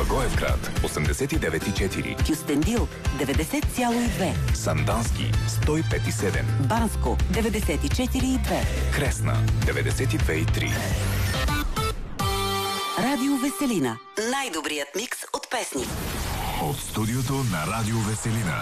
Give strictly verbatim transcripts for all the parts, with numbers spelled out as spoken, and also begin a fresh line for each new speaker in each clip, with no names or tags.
Благоевград осемдесет и девет и четири,
Кюстендил деветдесет цяло и две,
Сандански сто и пет и седем,
Банско деветдесет и четири и две,
Кресна деветдесет и две и три.
Радио Веселина. Най-добрият микс от песни.
От студиото на Радио Веселина.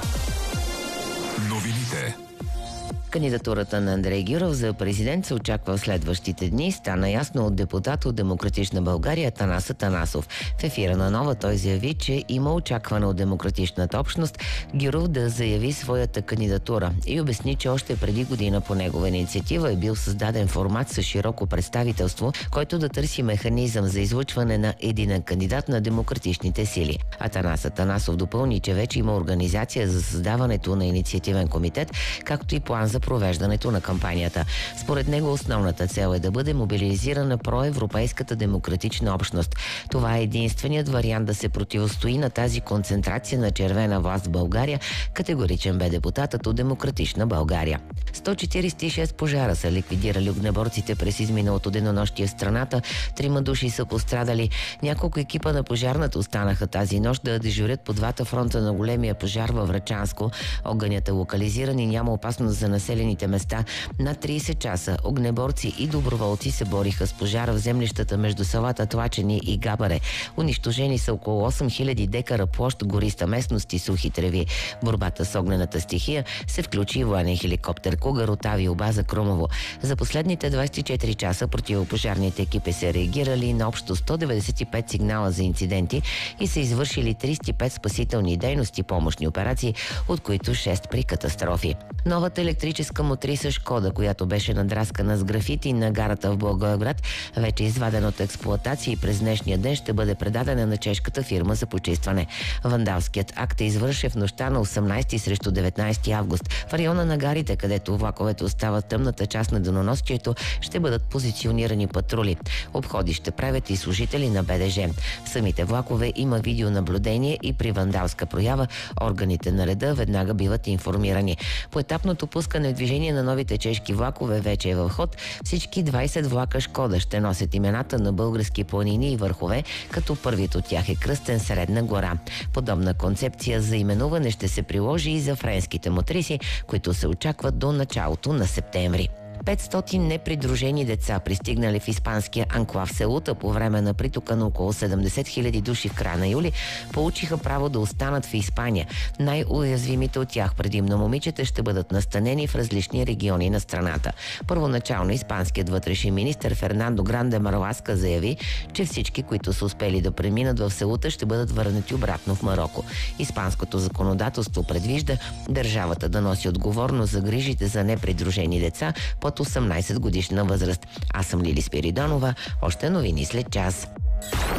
Новините.
Кандидатурата на Андрей Гюров за президент се очаква в следващите дни. Стана ясно от депутат от Демократична България Атанас Атанасов. В ефира на Нова той заяви, че има очакване от демократичната общност Гюров да заяви своята кандидатура и обясни, че още преди година по негова инициатива е бил създаден формат с широко представителство, който да търси механизъм за излъчване на единен кандидат на демократичните сили. Атанас Атанасов допълни, че вече има организация за създаването на инициативен комитет, както и план за провеждането на кампанията. Според него основната цел е да бъде мобилизирана проевропейската демократична общност. Това е единственият вариант да се противостои на тази концентрация на червена власт в България, категоричен бе депутатът от Демократична България. сто четиридесет и шест пожара са ликвидирали огнеборците през изминалото денонощие в страната. Трима души са пострадали. Няколко екипа на пожарната останаха тази нощ да дежурят по двата фронта на големия пожар във Врачанско. Огънят е локализиран и няма опасност за населените места. Над тридесет часа огнеборци и доброволци се бориха с пожара в землищата между селата Тлачени и Габаре. Унищожени са около осем хиляди декара площ гориста местност и сухи треви. Борбата с огнената стихия се включи и военен хеликоптер Кугър от авиобаза Крумово. За последните двадесет и четири часа противопожарните екипи са реагирали на общо сто деветдесет и пет сигнала за инциденти и са извършили тридесет и пет спасителни дейности, помощни операции, от които шест при катастрофи. Новата електрическа мотриса Шкода, която беше надраскана с графити на гарата в Благоевград, вече е извадена от експлоатация и през днешния ден ще бъде предадена на чешката фирма за почистване. Вандалският акт е извършен в нощта на осемнадесети срещу деветнадесети август. В района на гарите, където влаковете остават в тъмната част на денонощието, ще бъдат позиционирани патрули. Обходи ще правят и служители на Б Д Ж. В самите влакове има видеонаблюдение и при вандалска проява органите на реда веднага биват информирани. Поетапното пускане в движение на новите чешки влакове вече е в ход. Всички двадесет влака Шкода ще носят имената на български планини и върхове, като първият от тях е кръстен Средна гора. Подобна концепция за именуване ще се приложи и за френските мотриси, които се очакват до началото на септември. петстотин непридружени деца, пристигнали в испанския анклав Селута по време на притока на около седемдесет хиляди души в края на юли, получиха право да останат в Испания. Най-уязвимите от тях, предимно момичета, ще бъдат настанени в различни региони на страната. Първоначално испанският вътрешен министър Фернандо Гранде Марласка заяви, че всички, които са успели да преминат в Селута, ще бъдат върнати обратно в Мароко. Испанското законодателство предвижда държавата да носи отговорност за грижите за непридружени деца под осемнадесет годишна възраст. Аз съм Лили Спиридонова. Още новини след час.